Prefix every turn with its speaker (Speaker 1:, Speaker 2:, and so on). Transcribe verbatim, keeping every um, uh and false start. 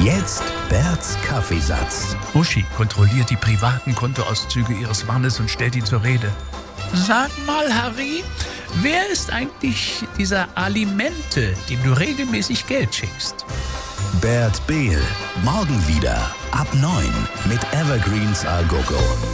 Speaker 1: Jetzt Berts Kaffeesatz.
Speaker 2: Uschi kontrolliert die privaten Kontoauszüge ihres Mannes und stellt ihn zur Rede. Sag mal, Harry, wer ist eigentlich dieser Alimente, dem du regelmäßig Geld schickst?
Speaker 1: Bert Behl. Morgen wieder ab neun mit Evergreens Al Gogo.